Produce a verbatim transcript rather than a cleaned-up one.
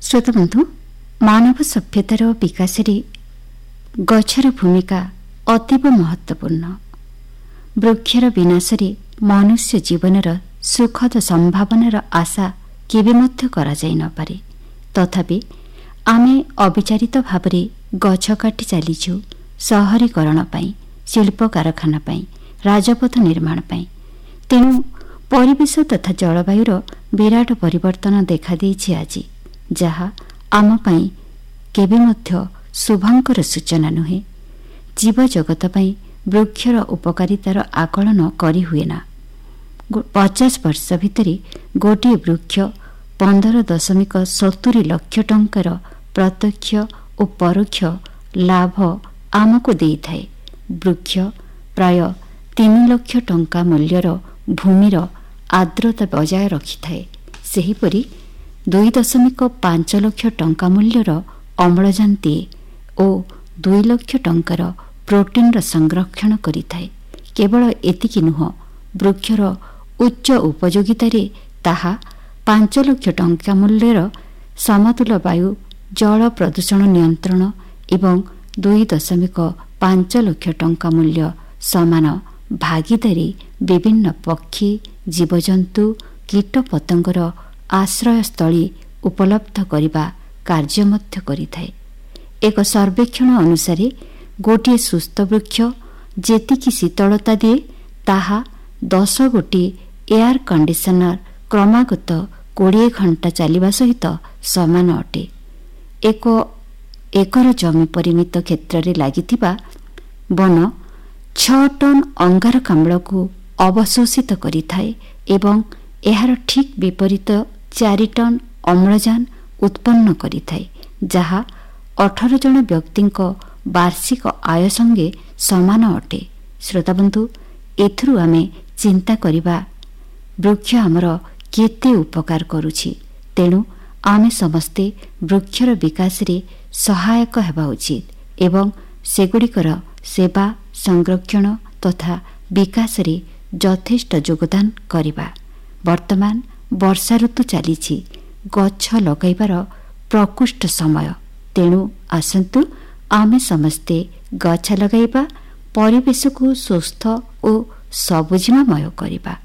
ଶ୍ରୋତବନ୍ଧୁ, ମାନବ ସଭ୍ୟତାର ବିକାଶରେ ଗଛର ଭୂମିକା ଅତୀବ ମହତ୍ତ୍ୱପୂର୍ଣ୍ଣ। ବୃକ୍ଷର ବିନାଶରେ ମନୁଷ୍ୟ ଜୀବନର ସୁଖଦ ସମ୍ଭାବନାର ଆଶା କେବେ ମଧ୍ୟ କରାଯାଇ ନପାରେ। ତଥାପି ଆମେ ଅବିଚାରିତ ଭାବରେ ଗଛ କାଟି ଚାଲିଛୁ ସହରୀକରଣ ପାଇଁ, ଶିଳ୍ପ କାରଖାନା ପାଇଁ, ରାଜପଥ ନିର୍ମାଣ ପାଇଁ। ତେଣୁ ପରିବେଶ ତଥା ଜଳବାୟୁର ବିରାଟ ପରିବର୍ତ୍ତନ ଦେଖାଦେଇଛି ଆଜି, ଯାହା ଆମ ପାଇଁ କେବେ ମଧ୍ୟ ଶୁଭଙ୍କର ସୂଚନା ନୁହେଁ। ଜୀବଜଗତ ପାଇଁ ବୃକ୍ଷର ଉପକାରିତାର ଆକଳନ କରିହୁଏ ନା। ପଚାଶ ବର୍ଷ ଭିତରେ ଗୋଟିଏ ବୃକ୍ଷ ପନ୍ଦର ଦଶମିକ ସତୁରି ଲକ୍ଷ ଟଙ୍କାର ପ୍ରତ୍ୟକ୍ଷ ଓ ପରୋକ୍ଷ ଲାଭ ଆମକୁ ଦେଇଥାଏ। ବୃକ୍ଷ ପ୍ରାୟ ତିନି ଲକ୍ଷ ଟଙ୍କା ମୂଲ୍ୟର ଭୂମିର ଆର୍ଦ୍ରତା ବଜାୟ ରଖିଥାଏ। ସେହିପରି ଦୁଇ ଦଶମିକ ପାଞ୍ଚ ଲକ୍ଷ ଟଙ୍କା ମୂଲ୍ୟର ଅମ୍ଳଜାନ ଦିଏ ଓ ଦୁଇ ଲକ୍ଷ ଟଙ୍କାର ପ୍ରୋଟିନ୍ର ସଂରକ୍ଷଣ କରିଥାଏ। କେବଳ ଏତିକି ନୁହଁ, ବୃକ୍ଷର ଉଚ୍ଚ ଉପଯୋଗିତାରେ ତାହା ପାଞ୍ଚ ଲକ୍ଷ ଟଙ୍କା ମୂଲ୍ୟର ସମତୁଲ ବାୟୁ ଜଳ ପ୍ରଦୂଷଣ ନିୟନ୍ତ୍ରଣ ଏବଂ ଦୁଇ ଦଶମିକ ପାଞ୍ଚ ଲକ୍ଷ ଟଙ୍କା ମୂଲ୍ୟ ସମାନ ଭାଗିଦାରୀ ବିଭିନ୍ନ ପକ୍ଷୀ, ଜୀବଜନ୍ତୁ, କୀଟପତଙ୍ଗର ଆଶ୍ରୟସ୍ଥଳୀ ଉପଲବ୍ଧ କରିବା କାର୍ଯ୍ୟ ମଧ୍ୟ କରିଥାଏ। ଏକ ସର୍ବେକ୍ଷଣ ଅନୁସାରେ ଗୋଟିଏ ସୁସ୍ଥ ବୃକ୍ଷ ଯେତିକି ଶୀତଳତା ଦିଏ, ତାହା ଦଶ ଗୋଟି ଏୟାର କଣ୍ଡିସନର କ୍ରମାଗତ କୋଡ଼ିଏ ଘଣ୍ଟା ଚାଲିବା ସହିତ ସମାନ ଅଟେ। ଏକ ଏକର ଜମି ପରିମିତ କ୍ଷେତ୍ରରେ ଲାଗିଥିବା ବନ ଛଅ ଟନ୍ ଅଙ୍ଗାରକାମ୍ଳକୁ ଅବଶୋଷିତ କରିଥାଏ ଏବଂ ଏହାର ଠିକ୍ ବିପରୀତ ଚାରି ଟନ୍ ଅମ୍ଳଜାନ ଉତ୍ପନ୍ନ କରିଥାଏ, ଯାହା ଅଠର ଜଣ ବ୍ୟକ୍ତିଙ୍କ ବାର୍ଷିକ ଆୟ ସଙ୍ଗେ ସମାନ ଅଟେ। ଶ୍ରୋତାବନ୍ଧୁ, ଏଥିରୁ ଆମେ ଚିନ୍ତା କରିବା ବୃକ୍ଷ ଆମର କେତେ ଉପକାର କରୁଛି। ତେଣୁ ଆମେ ସମସ୍ତେ ବୃକ୍ଷର ବିକାଶରେ ସହାୟକ ହେବା ଉଚିତ ଏବଂ ସେଗୁଡ଼ିକର ସେବା, ସଂରକ୍ଷଣ ତଥା ବିକାଶରେ ଯଥେଷ୍ଟ ଯୋଗଦାନ କରିବା। ବର୍ତ୍ତମାନ ବର୍ଷା ଋତୁ ଚାଲିଛି, ଗଛ ଲଗାଇବାର ପ୍ରକୃଷ୍ଟ ସମୟ। ତେଣୁ ଆସନ୍ତୁ ଆମେ ସମସ୍ତେ ଗଛ ଲଗାଇବା, ପରିବେଶକୁ ସୁସ୍ଥ ଓ ସବୁଜିମାମୟ କରିବା।